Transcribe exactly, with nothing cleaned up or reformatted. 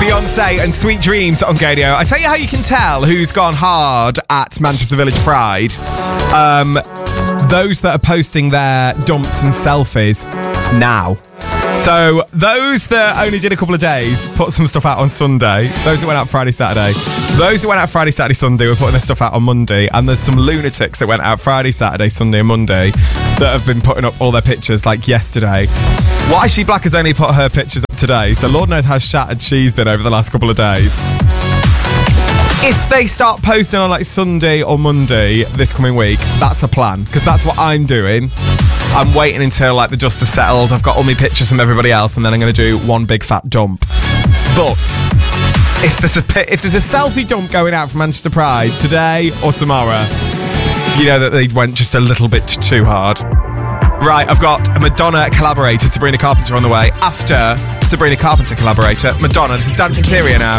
Beyonce and Sweet Dreams on Gadio. I tell you how you can tell who's gone hard at Manchester Village Pride. Um, those that are posting their dumps and selfies now. So those that only did a couple of days put some stuff out on Sunday. Those that went out Friday, Saturday. Those that went out Friday, Saturday, Sunday were putting their stuff out on Monday. And there's some lunatics that went out Friday, Saturday, Sunday and Monday that have been putting up all their pictures like yesterday. Why She Black has only put her pictures up today, so Lord knows how shattered she's been over the last couple of days. If they start posting on like Sunday or Monday this coming week, that's a plan, because that's what I'm doing. I'm waiting until like the dust has settled. I've got all my pictures from everybody else, and then I'm going to do one big fat dump. But if there's a if there's a selfie dump going out from Manchester Pride today or tomorrow, you know that they went just a little bit too hard. Right, I've got a Madonna collaborator, Sabrina Carpenter, on the way. After Sabrina Carpenter collaborator, Madonna. This is Dancing Interior now.